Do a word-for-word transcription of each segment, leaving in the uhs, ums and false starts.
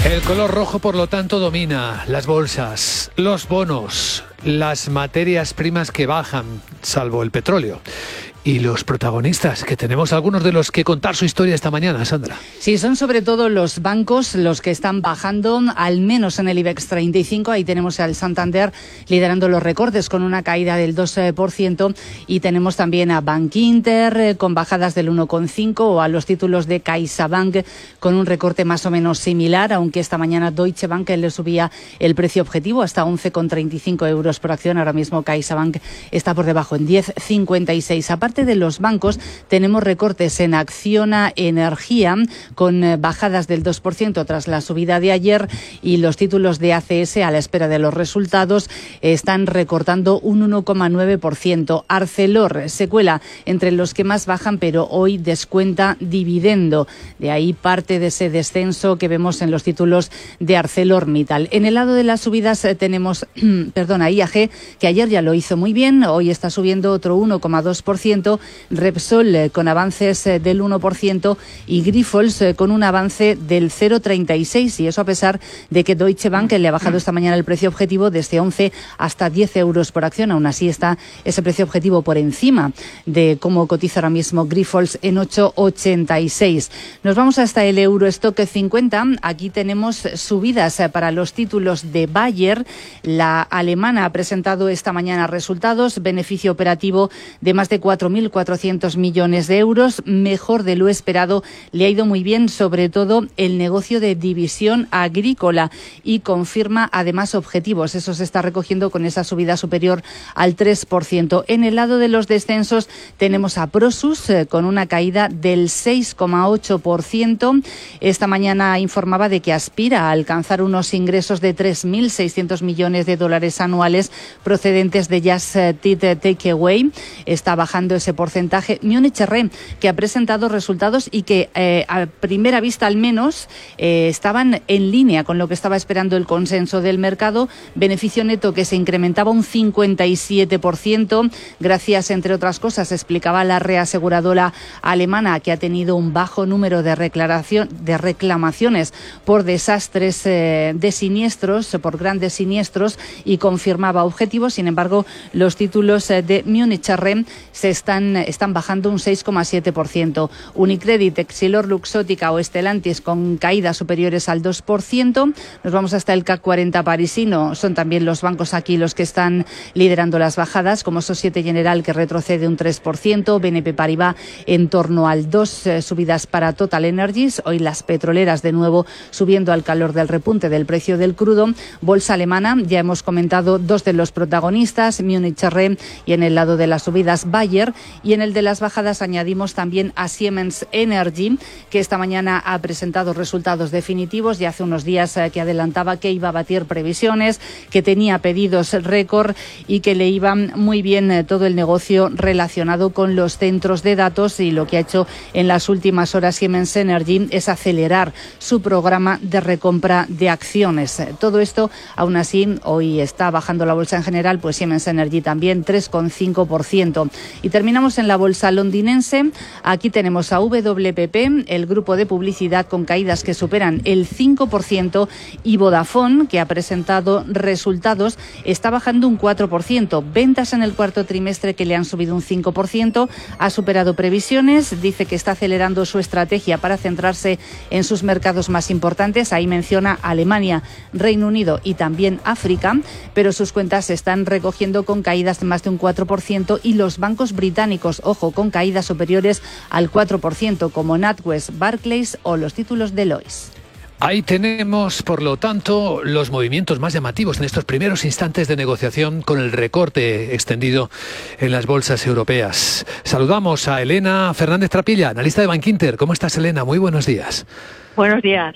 El color rojo, por lo tanto, domina las bolsas, los bonos, las materias primas que bajan, salvo el petróleo. Y los protagonistas, que tenemos algunos de los que contar su historia esta mañana, Sandra. Sí, son sobre todo los bancos los que están bajando, al menos en el IBEX treinta y cinco. Ahí tenemos al Santander liderando los recortes con una caída del dos por ciento. Y tenemos también a Bankinter con bajadas del uno coma cinco o a los títulos de CaixaBank con un recorte más o menos similar, aunque esta mañana Deutsche Bank le subía el precio objetivo hasta once coma treinta y cinco euros por acción. Ahora mismo CaixaBank está por debajo en diez coma cincuenta y seis. Aparte de los bancos, tenemos recortes en Acciona Energía con bajadas del dos por ciento tras la subida de ayer, y los títulos de A C S, a la espera de los resultados, están recortando un uno coma nueve por ciento. Arcelor se cuela entre los que más bajan, pero hoy descuenta dividendo. De ahí parte de ese descenso que vemos en los títulos de ArcelorMittal. En el lado de las subidas eh, tenemos perdón, a I A G, que ayer ya lo hizo muy bien, hoy está subiendo otro uno coma dos por ciento. Repsol eh, con avances eh, del uno por ciento y Grifols eh, con un avance del cero coma treinta y seis, y eso a pesar de que Deutsche Bank le ha bajado esta mañana el precio objetivo desde once hasta diez euros por acción. Aún así está ese precio objetivo por encima de cómo cotiza ahora mismo Grifols en ocho coma ochenta y seis. Nos vamos hasta el Eurostock cincuenta. Aquí tenemos subidas eh, para los títulos de Bayer. La alemana ha presentado esta mañana resultados, beneficio operativo de más de cuatro mil cuatrocientos millones de euros, mejor de lo esperado. Le ha ido muy bien, sobre todo el negocio de división agrícola, y confirma además objetivos. Eso se está recogiendo con esa subida superior al tres por ciento. En el lado de los descensos tenemos a Prosus eh, con una caída del seis coma ocho por ciento. Esta mañana informaba de que aspira a alcanzar unos ingresos de tres mil seiscientos millones de dólares anuales procedentes de Just Eat Takeaway. Está bajando ese porcentaje. Munich Re, que ha presentado resultados y que eh, a primera vista al menos eh, estaban en línea con lo que estaba esperando el consenso del mercado. Beneficio neto que se incrementaba un cincuenta y siete por ciento, gracias, entre otras cosas, explicaba la reaseguradora alemana, que ha tenido un bajo número de, reclaración, de reclamaciones por desastres eh, de siniestros, por grandes siniestros, y confirmaba objetivos. Sin embargo, los títulos eh, de Munich Re se están, están bajando un seis coma siete por ciento. Unicredit, Exilor, Luxótica o Stellantis con caídas superiores al dos por ciento. Nos vamos hasta el C A C cuarenta parisino. Son también los bancos aquí los que están liderando las bajadas, como Societe Generale, que retrocede un tres por ciento, B N P Paribas en torno al dos por ciento, eh, subidas para Total Energies. Hoy las petroleras de nuevo subiendo al calor del repunte del precio del crudo. Bolsa alemana, ya hemos comentado dos de los protagonistas, Munich Re, y en el lado de las subidas Bayer, y en el de las bajadas añadimos también a Siemens Energy, que esta mañana ha presentado resultados definitivos. Ya hace unos días eh, que adelantaba que iba a batir previsiones, que tenía pedidos récord y que le iba muy bien eh, todo el negocio relacionado con los centros de datos, y lo que ha hecho en las últimas horas Siemens Energy es acelerar su programa de recompra de acciones. Todo esto, aún así, hoy está bajando la bolsa en general, pues Siemens Energy también tres coma cinco por ciento. Y terminamos en la bolsa londinense. Aquí tenemos a W P P, el grupo de publicidad, con caídas que superan el cinco por ciento, y Vodafone, que ha presentado resultados, está bajando un cuatro por ciento. Ventas en el cuarto trimestre que le han subido un cinco por ciento, ha superado previsiones. Dice que está acelerando su estrategia para centrarse en sus mercados más importantes. Ahí menciona Alemania, Reino Unido y también África, pero sus cuentas se están recogiendo con caídas de más de un cuatro por ciento, y los bancos británicos, ojo, con caídas superiores al cuatro por ciento, como NatWest, Barclays o los títulos de Lloyds. Ahí tenemos, por lo tanto, los movimientos más llamativos en estos primeros instantes de negociación con el recorte extendido en las bolsas europeas. Saludamos a Elena Fernández Trapilla, analista de Bankinter. ¿Cómo estás, Elena? Muy buenos días. Buenos días.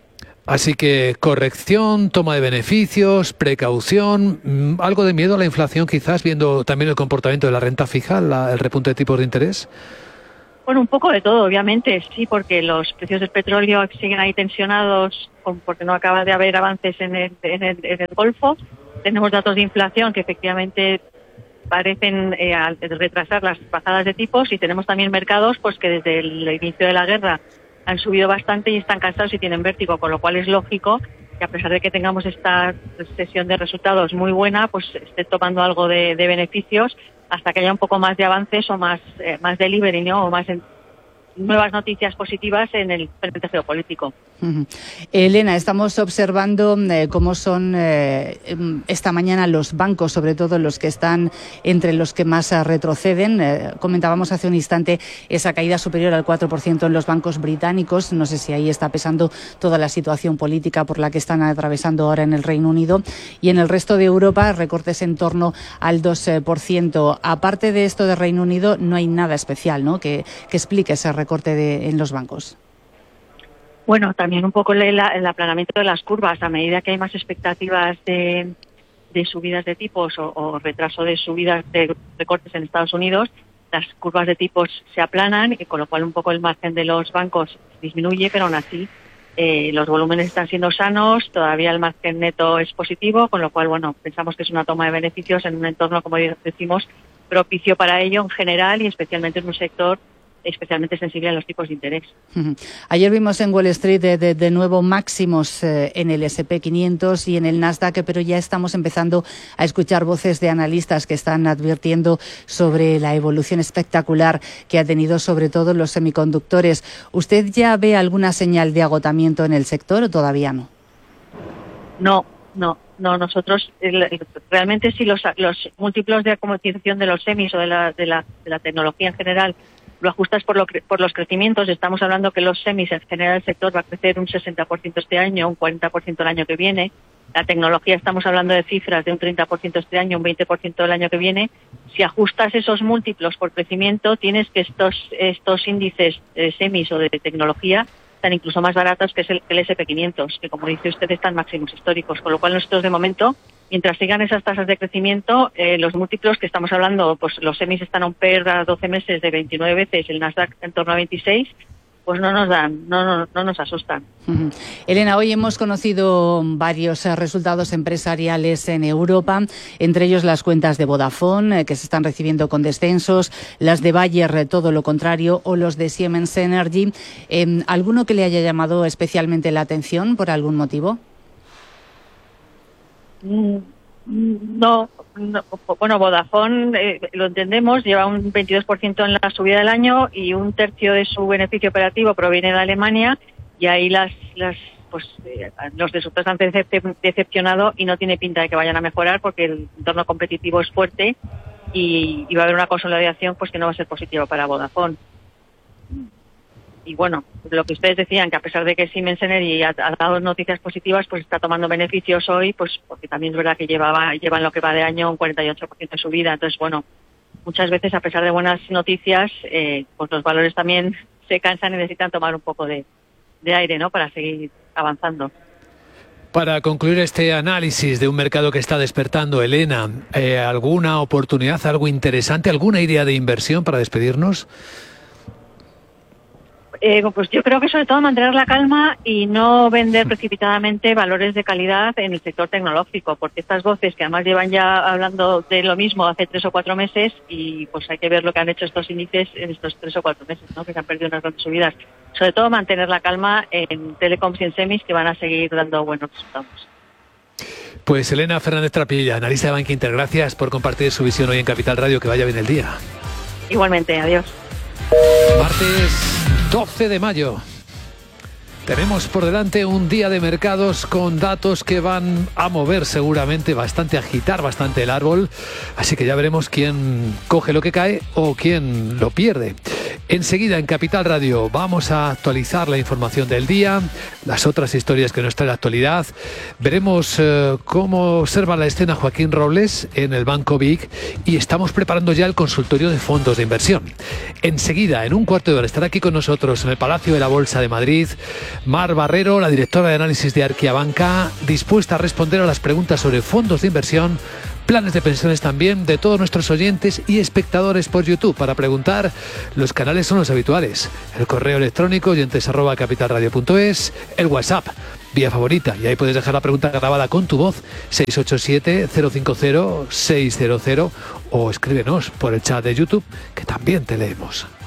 Así que corrección, toma de beneficios, precaución, algo de miedo a la inflación quizás, viendo también el comportamiento de la renta fija, la, el repunte de tipos de interés. Bueno, un poco de todo, obviamente, sí, porque los precios del petróleo siguen ahí tensionados porque no acaba de haber avances en el, en el, en el Golfo. Tenemos datos de inflación que efectivamente parecen eh, retrasar las bajadas de tipos, y tenemos también mercados pues que desde el inicio de la guerra han subido bastante y están cansados y tienen vértigo, con lo cual es lógico que a pesar de que tengamos esta sesión de resultados muy buena, pues esté tomando algo de, de beneficios hasta que haya un poco más de avances o más, eh, más delivery, ¿no? O más en, nuevas noticias positivas en el frente geopolítico. Uh-huh. Elena, estamos observando eh, cómo son eh, esta mañana los bancos, sobre todo los que están entre los que más uh, retroceden. Eh, comentábamos hace un instante esa caída superior al cuatro por ciento en los bancos británicos. No sé si ahí está pesando toda la situación política por la que están atravesando ahora en el Reino Unido. Y en el resto de Europa, recortes en torno al dos por ciento. Aparte de esto de Reino Unido, no hay nada especial, ¿no?, que, que explique ese recorte de, en los bancos. Bueno, también un poco el, el aplanamiento de las curvas. A medida que hay más expectativas de, de subidas de tipos o, o retraso de subidas de recortes en Estados Unidos, las curvas de tipos se aplanan y con lo cual un poco el margen de los bancos disminuye, pero aún así eh, los volúmenes están siendo sanos, todavía el margen neto es positivo, con lo cual, bueno, pensamos que es una toma de beneficios en un entorno, como decimos, propicio para ello en general y especialmente en un sector especialmente sensible a los tipos de interés. Uh-huh. Ayer vimos en Wall Street de, de, de nuevo máximos eh, en el ese and pe quinientos y en el Nasdaq, pero ya estamos empezando a escuchar voces de analistas que están advirtiendo sobre la evolución espectacular que ha tenido sobre todo los semiconductores. ¿Usted ya ve alguna señal de agotamiento en el sector o todavía no? No, no. No, nosotros el, el, realmente si los, los múltiplos de amortización de los semis o de la, de la, de la tecnología en general lo ajustas por, lo, por los crecimientos, estamos hablando que los semis en general el sector va a crecer un sesenta por ciento este año, un cuarenta por ciento el año que viene. La tecnología estamos hablando de cifras de un treinta por ciento este año, un veinte por ciento el año que viene. Si ajustas esos múltiplos por crecimiento, tienes que estos, estos índices eh, semis o de tecnología están incluso más baratos que, es el, que el ese and pe quinientos, que como dice usted están máximos históricos, con lo cual nosotros de momento, mientras sigan esas tasas de crecimiento, eh, los múltiplos que estamos hablando, pues los semis están a un P E R a doce meses de veintinueve veces, el Nasdaq en torno a veintiséis, pues no nos dan, no, no, no nos asustan. Uh-huh. Elena, hoy hemos conocido varios eh, resultados empresariales en Europa, entre ellos las cuentas de Vodafone, eh, que se están recibiendo con descensos, las de Bayer, eh, todo lo contrario, o los de Siemens Energy. Eh, ¿Alguno que le haya llamado especialmente la atención por algún motivo? Mm. No, no, bueno, Vodafone, eh, lo entendemos, lleva un veintidós por ciento en la subida del año y un tercio de su beneficio operativo proviene de Alemania y ahí las, las pues eh, los de su han decep- decepcionado y no tiene pinta de que vayan a mejorar porque el entorno competitivo es fuerte y, y va a haber una consolidación pues que no va a ser positiva para Vodafone. Y bueno, lo que ustedes decían, que a pesar de que Siemens Energy ha, ha dado noticias positivas, pues está tomando beneficios hoy, pues porque también es verdad que llevaba llevan lo que va de año un cuarenta y ocho por ciento de subida. Entonces, bueno, muchas veces a pesar de buenas noticias, eh, pues los valores también se cansan y necesitan tomar un poco de, de aire, ¿no?, para seguir avanzando. Para concluir este análisis de un mercado que está despertando, Elena, eh, ¿alguna oportunidad, algo interesante, alguna idea de inversión para despedirnos? Eh, pues yo creo que sobre todo mantener la calma y no vender precipitadamente valores de calidad en el sector tecnológico, porque estas voces que además llevan ya hablando de lo mismo hace tres o cuatro meses y pues hay que ver lo que han hecho estos índices en estos tres o cuatro meses, ¿no?, que se han perdido unas grandes subidas. Sobre todo mantener la calma en telecoms y en semis, que van a seguir dando buenos resultados. Pues Elena Fernández Trapilla, analista de Bank Inter, gracias por compartir su visión hoy en Capital Radio. Que vaya bien el día. Igualmente, adiós. Martes doce de mayo. Tenemos por delante un día de mercados con datos que van a mover seguramente bastante, a agitar bastante el árbol. Así que ya veremos quién coge lo que cae o quién lo pierde. Enseguida en Capital Radio vamos a actualizar la información del día, las otras historias que nos trae la actualidad. Veremos eh, cómo observa la escena Joaquín Robles en el Banco Vic y estamos preparando ya el consultorio de fondos de inversión. Enseguida, en un cuarto de hora, estará aquí con nosotros en el Palacio de la Bolsa de Madrid Mar Barrero, la directora de análisis de Arquiabanca, dispuesta a responder a las preguntas sobre fondos de inversión, planes de pensiones también de todos nuestros oyentes y espectadores por YouTube. Para preguntar, los canales son los habituales: el correo electrónico oyentes arroba capitalradio punto es, el WhatsApp, vía favorita, y ahí puedes dejar la pregunta grabada con tu voz, seis ocho siete, cero cinco cero, seis cero cero, o escríbenos por el chat de YouTube, que también te leemos.